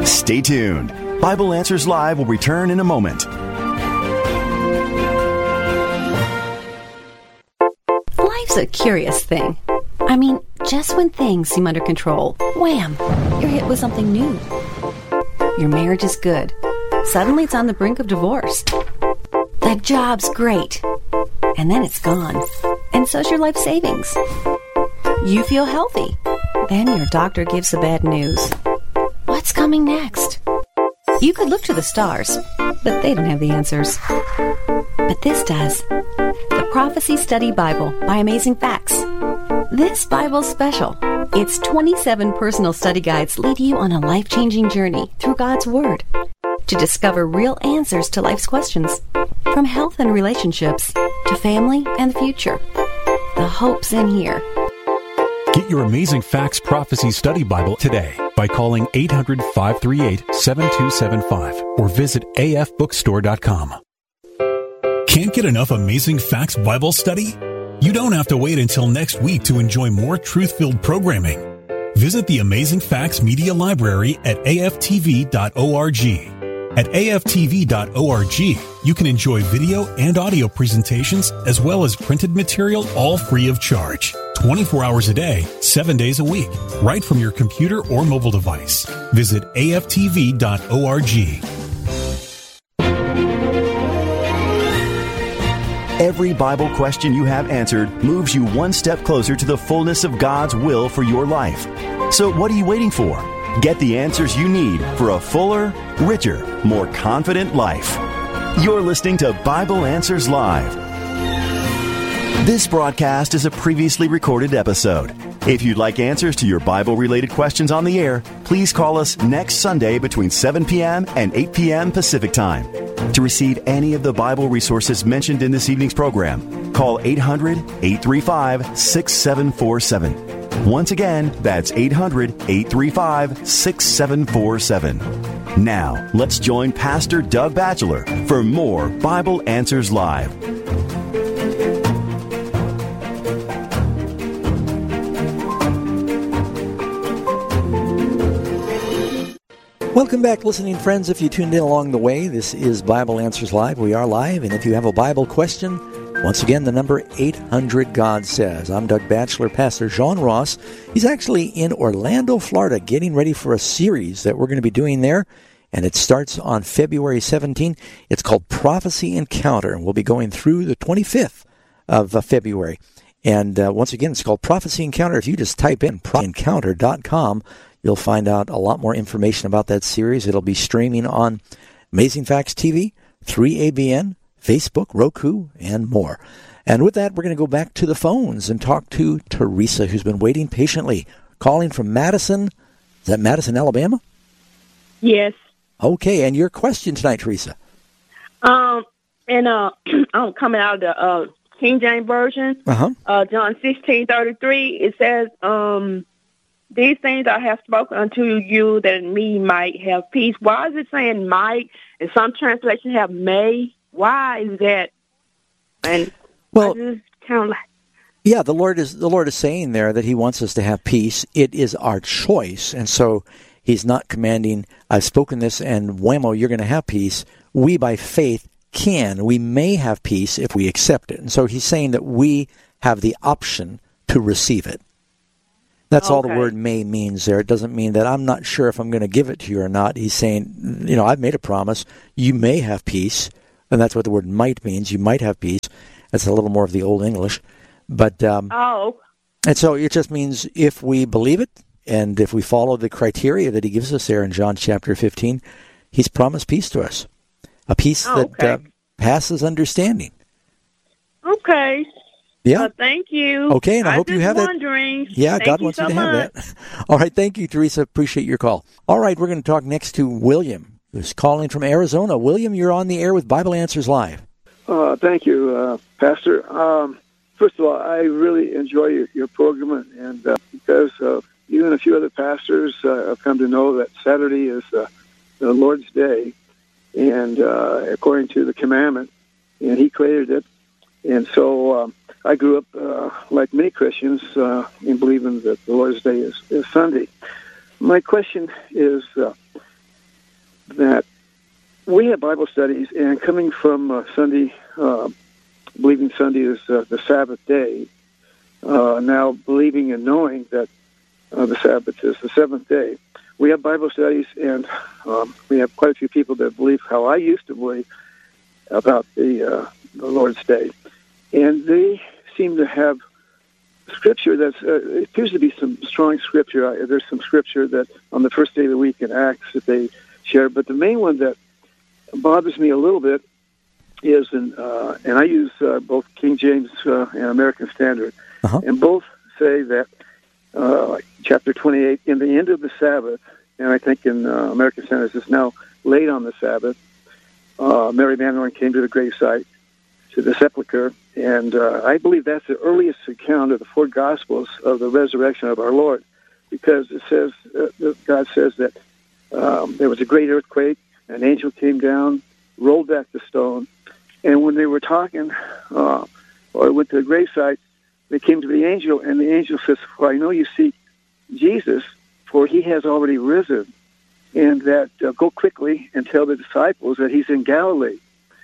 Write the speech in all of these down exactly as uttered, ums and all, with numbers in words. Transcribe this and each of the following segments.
Stay tuned. Bible Answers Live will return in a moment. Life's a curious thing. I mean, just when things seem under control, wham, you're hit with something new. Your marriage is good. Suddenly it's on the brink of divorce. That job's great. And then it's gone. And so's your life savings. You feel healthy. Then your doctor gives the bad news. What's coming next? You could look to the stars, but they don't have the answers. But this does. The Prophecy Study Bible by Amazing Facts. This Bible's special. Its twenty-seven personal study guides lead you on a life-changing journey through God's Word to discover real answers to life's questions, from health and relationships to family and the future. The hope's in here. Get your Amazing Facts Prophecy Study Bible today by calling eight hundred, five three eight, seven two seven five or visit a f bookstore dot com. Can't get enough Amazing Facts Bible study? You don't have to wait until next week to enjoy more truth-filled programming. Visit the Amazing Facts Media Library at a f t v dot org. At a f t v dot org, you can enjoy video and audio presentations as well as printed material, all free of charge. twenty-four hours a day, seven days a week, right from your computer or mobile device. Visit a f t v dot org. Every Bible question you have answered moves you one step closer to the fullness of God's will for your life. So what are you waiting for? Get the answers you need for a fuller, richer, more confident life. You're listening to Bible Answers Live. This broadcast is a previously recorded episode. If you'd like answers to your Bible-related questions on the air, please call us next Sunday between seven p.m. and eight p.m. Pacific Time. To receive any of the Bible resources mentioned in this evening's program, call eight hundred, eight three five, six seven four seven. Once again, that's eight hundred, eight three five, six seven four seven. Now, let's join Pastor Doug Batchelor for more Bible Answers Live. Welcome back, listening friends. If you tuned in along the way, this is Bible Answers Live. We are live, and if you have a Bible question, once again, the number eight hundred God Says. I'm Doug Batchelor, Pastor John Ross. He's actually in Orlando, Florida, getting ready for a series that we're going to be doing there, and it starts on February seventeenth. It's called Prophecy Encounter, and we'll be going through the twenty-fifth of uh, February. And uh, once again, it's called Prophecy Encounter. If you just type in prophecy encounter dot com, you'll find out a lot more information about that series. It'll be streaming on Amazing Facts T V, three A B N, Facebook, Roku, and more. And with that, we're going to go back to the phones and talk to Teresa, who's been waiting patiently, calling from Madison. Is that Madison, Alabama? Yes. Okay, and your question tonight, Teresa? Um, and uh, I'm coming out of the uh, King James Version. Uh-huh. Uh, John sixteen thirty-three. It says, um, "These things I have spoken unto you, that in me might have peace." Why is it saying might? And some translations have may. Why is that? And well, I just kind of like, yeah, the Lord is the Lord is saying there that He wants us to have peace. It is our choice, and so He's not commanding, "I've spoken this, and whammo, you're going to have peace." We, by faith, can. We may have peace if we accept it, and so He's saying that we have the option to receive it. That's okay. All the word may means there. It doesn't mean that I'm not sure if I'm going to give it to you or not. He's saying, you know, I've made a promise. You may have peace. And that's what the word might means. You might have peace. That's a little more of the Old English. But um, oh. And so it just means if we believe it and if we follow the criteria that He gives us there in John chapter fifteen, He's promised peace to us. A peace oh, that okay. uh, passes understanding. Okay. Yeah. Uh, thank you. Okay, and I, I hope you have wondering. that. Yeah, thank God you wants so you to much. have that. All right, thank you, Teresa. Appreciate your call. All right, we're going to talk next to William, who's calling from Arizona. William, you're on the air with Bible Answers Live. Uh, thank you, uh, Pastor. Um, first of all, I really enjoy your, your program, and uh, because uh, you and a few other pastors uh, have come to know that Saturday is uh, the Lord's Day, and uh, according to the commandment, and He created it. And so um, I grew up, uh, like many Christians, uh, in believing that the Lord's Day is, is Sunday. My question is, uh, that we have Bible studies, and coming from uh, Sunday, uh, believing Sunday is uh, the Sabbath day, uh, now believing and knowing that uh, the Sabbath is the seventh day, we have Bible studies, and um, we have quite a few people that believe how I used to believe about the, uh, the Lord's Day. And they seem to have Scripture that's, uh, it appears to be some strong Scripture. Uh, there's some Scripture that on the first day of the week in Acts that they share, but the main one that bothers me a little bit is, in, uh, and I use uh, both King James uh, and American Standard, uh-huh. and both say that uh, chapter twenty-eight, in the end of the Sabbath, and I think in uh, American Standard it's now late on the Sabbath, uh, Mary Magdalene came to the gravesite, to the sepulcher, and uh, I believe that's the earliest account of the four Gospels of the resurrection of our Lord, because it says, uh, God says that um, there was a great earthquake, an angel came down, rolled back the stone, and when they were talking, uh, or went to the gravesite, they came to the angel, and the angel says, "For I know you seek Jesus, for he has already risen, and that uh, go quickly and tell the disciples that he's in Galilee."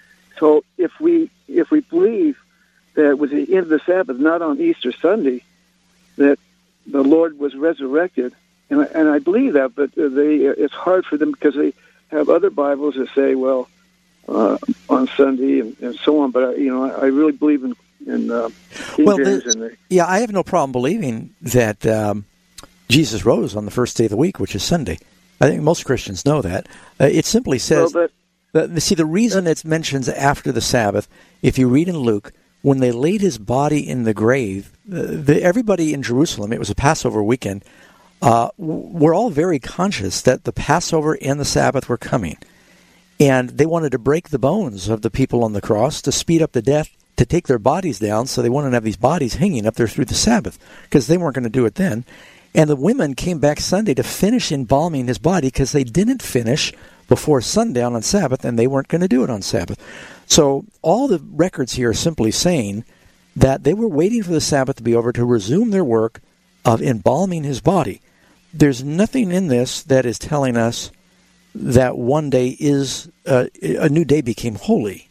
So if we if we believe that it was the end of the Sabbath, not on Easter Sunday, that the Lord was resurrected, and I, and I believe that, but they it's hard for them because they have other Bibles that say, well, uh, on Sunday and, and so on. But, I, you know, I, I really believe in, in uh, King well, James. The, and the, yeah, I have no problem believing that um, Jesus rose on the first day of the week, which is Sunday. I think most Christians know that. Uh, it simply says... Well, but, the, see, the reason it mentions after the Sabbath, if you read in Luke, when they laid his body in the grave, uh, the, everybody in Jerusalem, it was a Passover weekend, uh, were all very conscious that the Passover and the Sabbath were coming. And they wanted to break the bones of the people on the cross to speed up the death, to take their bodies down, so they wouldn't have these bodies hanging up there through the Sabbath, because they weren't going to do it then. And the women came back Sunday to finish embalming his body, because they didn't finish before sundown on Sabbath, and they weren't going to do it on Sabbath. So all the records here are simply saying that they were waiting for the Sabbath to be over to resume their work of embalming his body. There's nothing in this that is telling us that one day is, uh, a new day became holy.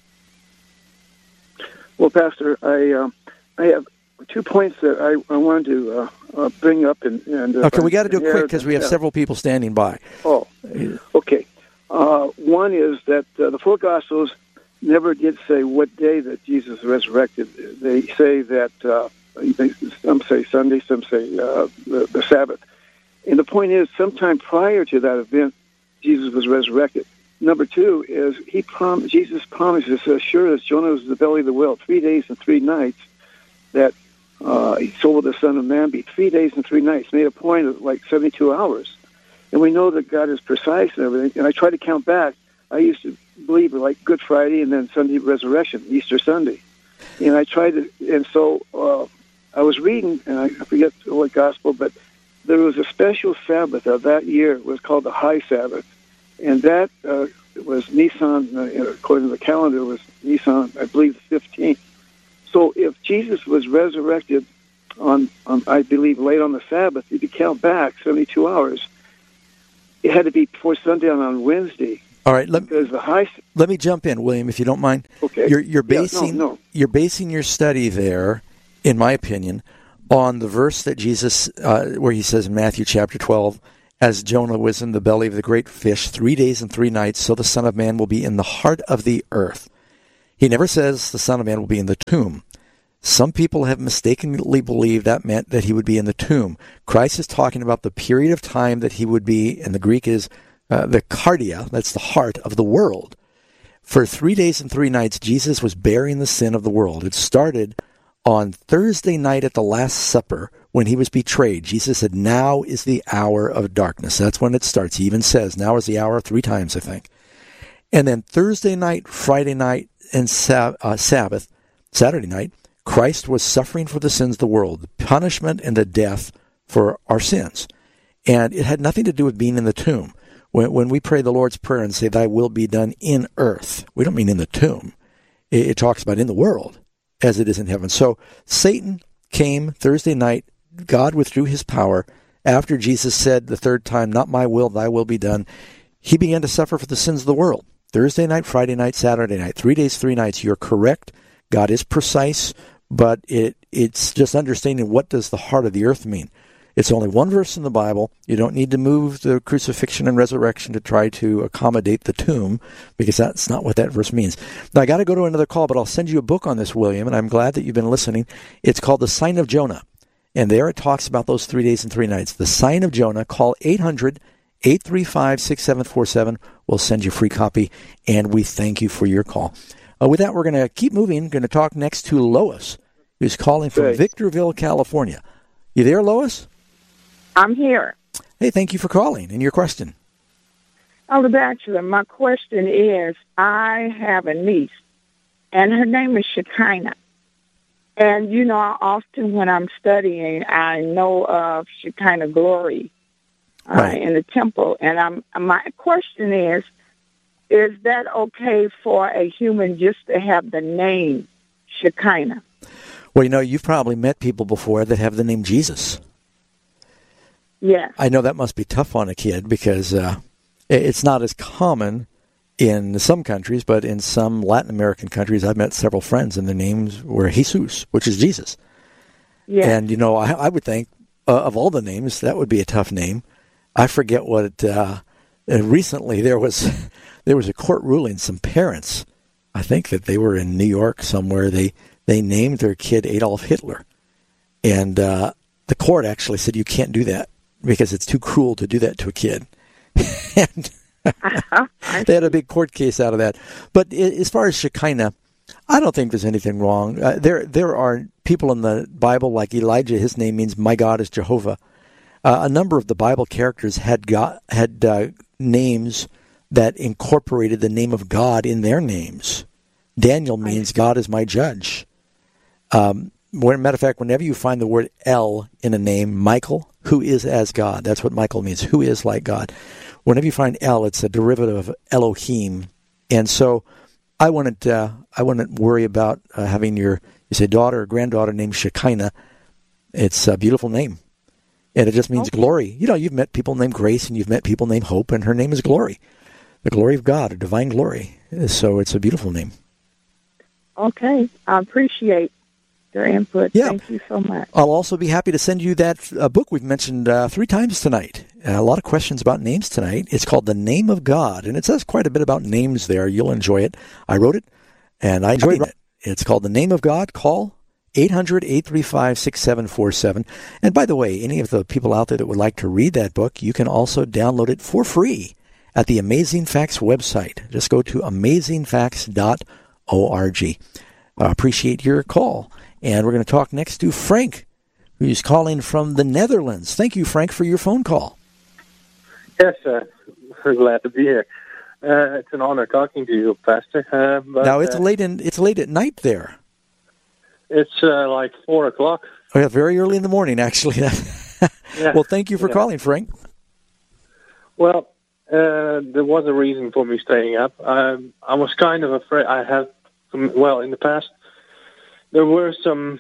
Well, Pastor, I uh, I have two points that I, I wanted to uh, uh, bring up. and, and uh, Okay, we got to do it quick because we have yeah. several people standing by. Oh, okay. Uh, one is that uh, the four Gospels never did say what day that Jesus resurrected. They say that, uh, some say Sunday, some say uh, the, the Sabbath. And the point is, sometime prior to that event, Jesus was resurrected. Number two is he prom- Jesus promises, as sure as Jonah was in the belly of the whale, three days and three nights, that uh, so will the Son of Man be. Three days and three nights, made a point of like seventy-two hours. And we know that God is precise and everything. And I try to count back. I used to believe in like Good Friday and then Sunday resurrection, Easter Sunday. And I tried to, and so uh, I was reading, and I forget what gospel, but there was a special Sabbath of that year. It was called the High Sabbath. And that uh, was Nisan, uh, according to the calendar, was Nisan, I believe, the fifteenth. So if Jesus was resurrected on, on, I believe, late on the Sabbath, if you count back seventy-two hours, it had to be before sundown on Wednesday. All right, let, because the high... let me jump in, William, if you don't mind. Okay. You're, you're basing yeah, no, no. you're basing your study there, in my opinion, on the verse that Jesus, uh, where he says in Matthew chapter twelve, as Jonah was in the belly of the great fish three days and three nights, so the Son of Man will be in the heart of the earth. He never says the Son of Man will be in the tomb. Some people have mistakenly believed that meant that he would be in the tomb. Christ is talking about the period of time that he would be, and the Greek is uh, the cardia, that's the heart of the world. For three days and three nights, Jesus was bearing the sin of the world. It started on Thursday night at the Last Supper when he was betrayed. Jesus said, now is the hour of darkness. That's when it starts. He even says, now is the hour, three times, I think. And then Thursday night, Friday night, and sab- uh, Sabbath, Saturday night, Christ was suffering for the sins of the world, the punishment and the death for our sins. And it had nothing to do with being in the tomb. When, when we pray the Lord's Prayer and say, thy will be done in earth, we don't mean in the tomb. It, it talks about in the world as it is in heaven. So Satan came Thursday night. God withdrew his power after Jesus said the third time, not my will, thy will be done. he began to suffer for the sins of the world. Thursday night, Friday night, Saturday night, three days, three nights. You're correct. God is precise, but it it's just understanding what does the heart of the earth mean. It's only one verse in the Bible. You don't need to move the crucifixion and resurrection to try to accommodate the tomb, because that's not what that verse means. Now, I got to go to another call, but I'll send you a book on this, William, and I'm glad that you've been listening. It's called The Sign of Jonah, and there it talks about those three days and three nights. The Sign of Jonah. Call eight hundred, eight three five, six seven four seven. We'll send you a free copy, and we thank you for your call. Uh, with that, we're going to keep moving. Going to talk next to Lois, who's calling from Good. Victorville, California. You there, Lois? I'm here. Hey, thank you for calling. And your question? Elder Bachelor, my question is, I have a niece, and her name is Shekinah. And, you know, often when I'm studying, I know of Shekinah glory uh, Right. in the temple. And I'm, my question is, is that okay for a human just to have the name Shekinah? Well, you know, you've probably met people before that have the name Jesus. Yes. I know that must be tough on a kid, because uh, it's not as common in some countries, but in some Latin American countries, I've met several friends, and their names were Jesus, which is Jesus. Yes. And, you know, I, I would think uh, of all the names, that would be a tough name. I forget what, uh, recently there was there was a court ruling, some parents, I think that they were in New York somewhere, they, they named their kid Adolf Hitler. And uh, the court actually said, you can't do that, because it's too cruel to do that to a kid. And they had a big court case out of that. But as far as Shekinah, I don't think there's anything wrong. Uh, there there are people in the Bible like Elijah. His name means my God is Jehovah. Uh, a number of the Bible characters had got, had uh, names that incorporated the name of God in their names. Daniel means God is my judge. Um, when, matter of fact, whenever you find the word El in a name, Michael, who is as God, that's what Michael means, who is like God. Whenever you find El, it's a derivative of Elohim. And so I wouldn't, uh, I wouldn't worry about uh, having your, you say, daughter or granddaughter named Shekinah. It's a beautiful name. And it just means okay. glory. You know, you've met people named Grace, and you've met people named Hope, and her name is Glory. The glory of God, a divine glory. So it's a beautiful name. Okay. I appreciate your input. Yeah. Thank you so much. I'll also be happy to send you that uh, book we've mentioned uh, three times tonight. Uh, a lot of questions about names tonight. It's called The Name of God, and it says quite a bit about names there. You'll enjoy it. I wrote it, and I enjoyed it. It's called The Name of God. Call eight hundred, eight three five, six seven four seven. And by the way, any of the people out there that would like to read that book, you can also download it for free at the Amazing Facts website. Just go to amazing facts dot org. I appreciate your call. And we're going to talk next to Frank, who's calling from the Netherlands. Thank you, Frank, for your phone call. Yes, uh, we're glad to be here. Uh, it's an honor talking to you, Pastor. Uh, but, now it's uh, late in it's late at night there. It's uh, like four o'clock. Oh, yeah, very early in the morning, actually. yeah. Well, thank you for yeah. calling, Frank. Well, uh, there was a reason for me staying up. Um, I was kind of afraid. I have, well, in the past, there were some.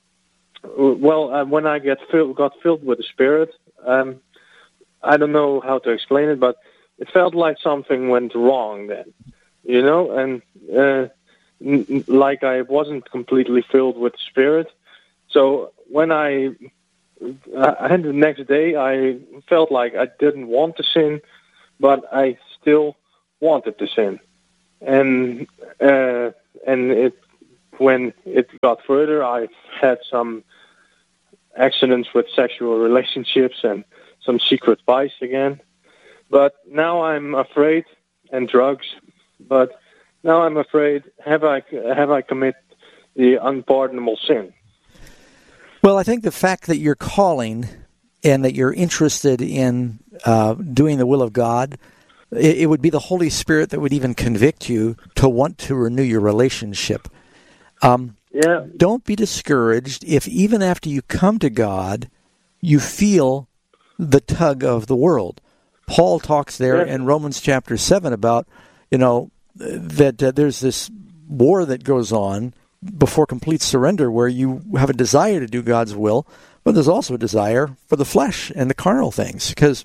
Well, uh, when I get filled, got filled with the Spirit, um, I don't know how to explain it, but it felt like something went wrong then, you know, and uh, n- like I wasn't completely filled with the Spirit. So when I, uh, and the next day, I felt like I didn't want to sin, but I still wanted to sin, and uh, and it when it got further, I had some accidents with sexual relationships and some secret vice again. But now I'm afraid, and drugs. But now I'm afraid, have I have I committed the unpardonable sin? Well, I think the fact that you're calling and that you're interested in uh, doing the will of God, it, it would be the Holy Spirit that would even convict you to want to renew your relationship. Um, yeah. Don't be discouraged if even after you come to God, you feel the tug of the world. Paul talks there yeah. in Romans chapter seven about, you know, that uh, there's this war that goes on before complete surrender where you have a desire to do God's will, but there's also a desire for the flesh and the carnal things. Because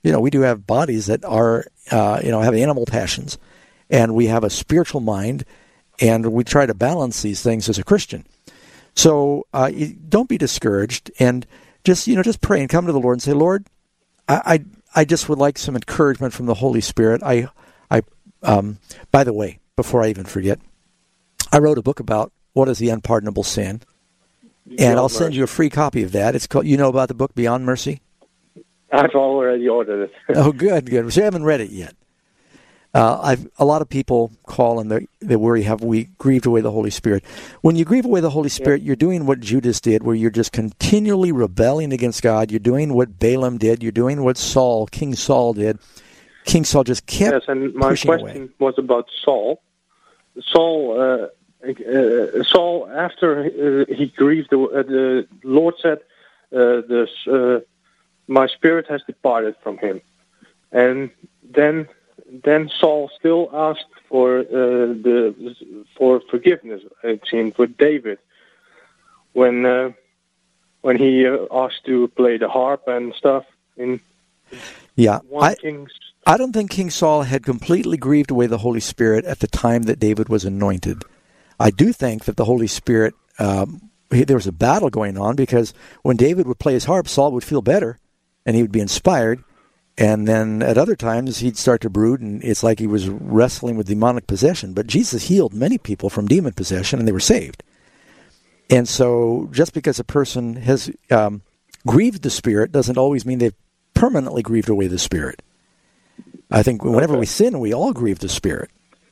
You know, we do have bodies that are, uh, you know, have animal passions, and we have a spiritual mind, and we try to balance these things as a Christian. So uh, you, don't be discouraged, and just, you know, just pray and come to the Lord and say, Lord, I, I, I just would like some encouragement from the Holy Spirit. I, I, um, by the way, before I even forget, I wrote a book about what is the unpardonable sin, and Beyond I'll send Mercy. you a free copy of that. It's called, you know about the book Beyond Mercy? I've already ordered it. Oh, good, good. So you haven't read it yet. Uh, I've, a lot of people call and they, they worry, have we grieved away the Holy Spirit? When you grieve away the Holy Spirit, yeah. you're doing what Judas did, where you're just continually rebelling against God. You're doing what Balaam did. You're doing what Saul, King Saul did. King Saul just kept Yes, and my pushing question away. was about Saul. Saul, uh, uh, Saul, after uh, he grieved, the, uh, the Lord said, uh, this, uh, my spirit has departed from him. And then then Saul still asked for uh, the for forgiveness, it seemed, with David, when uh, when he uh, asked to play the harp and stuff in yeah, one I, King's. I don't think King Saul had completely grieved away the Holy Spirit at the time that David was anointed. I do think that the Holy Spirit, um, there was a battle going on, because when David would play his harp, Saul would feel better, and he would be inspired. And then at other times, he'd start to brood, and it's like he was wrestling with demonic possession. But Jesus healed many people from demon possession, and they were saved. And so just because a person has um, grieved the Spirit doesn't always mean they've permanently grieved away the Spirit. I think whenever okay. we sin, we all grieve the Spirit.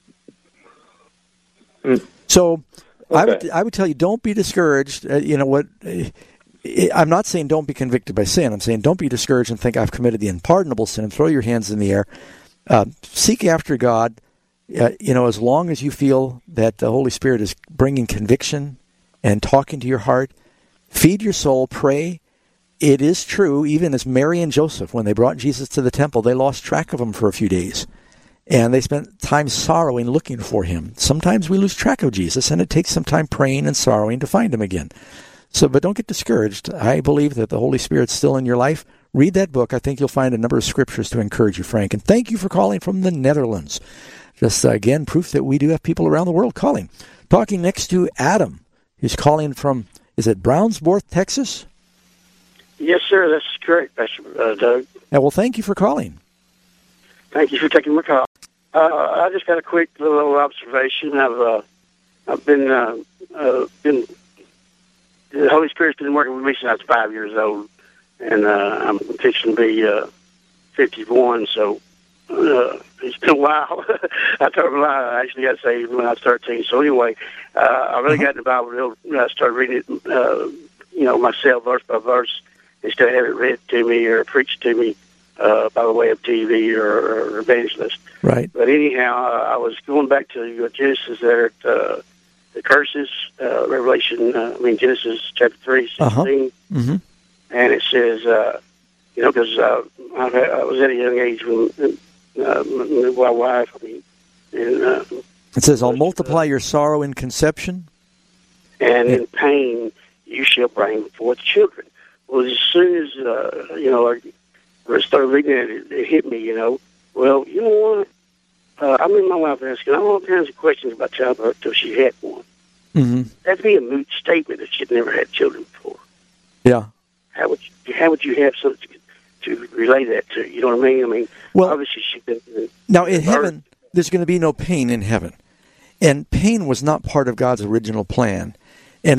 Mm. So okay. I would I would tell you, don't be discouraged. Uh, you know what? Uh, I'm not saying don't be convicted by sin. I'm saying don't be discouraged and think I've committed the unpardonable sin and throw your hands in the air. Uh, seek after God, uh, you know, as long as you feel that the Holy Spirit is bringing conviction and talking to your heart. Feed your soul, pray. It is true, even as Mary and Joseph, when they brought Jesus to the temple, they lost track of him for a few days. And they spent time sorrowing, looking for him. Sometimes we lose track of Jesus, and it takes some time praying and sorrowing to find him again. So, but don't get discouraged. I believe that the Holy Spirit's still in your life. Read that book. I think you'll find a number of scriptures to encourage you, Frank. And thank you for calling from the Netherlands. Just, uh, again, proof that we do have people around the world calling. Talking next to Adam. He's calling from, is it Brownsworth, Texas? Yes, sir. That's correct, Pastor uh, Doug. Yeah, well, thank you for calling. Thank you for taking my call. Uh, I just got a quick little observation. I've uh, I've been uh, uh, been the Holy Spirit's been working with me since I was five years old, and uh, I'm fixing to be uh, fifty-one. So uh, it's been a while. I told a lie. I actually got saved when I was thirteen. So anyway, uh, I really uh-huh. got in the Bible real. I started reading it, uh, you know, myself verse by verse, instead of having it read to me or preached to me uh, by the way of T V or, or evangelist. Right. But anyhow, I was going back to Genesis there at uh, the curses, uh, Revelation, uh, I mean, Genesis chapter three, sixteen. Uh-huh. Mm-hmm. And it says, uh, you know, because uh, I, I was at a young age when uh, my wife, I mean, and, uh, it says, I'll multiply uh, your sorrow in conception. And yeah. in pain you shall bring forth children. Well, as soon as, uh, you know, I started reading it, it, it hit me, you know. Well, you know what? Uh, I mean, my wife asking all kinds of questions about childbirth until she had one. Mm-hmm. That'd be a moot statement if she'd never had children before. Yeah. How would you, how would you have something to, to relay that to? You know what I mean? I mean, well, obviously she's been... Uh, now, in heaven, there's going to be no pain in heaven. And pain was not part of God's original plan.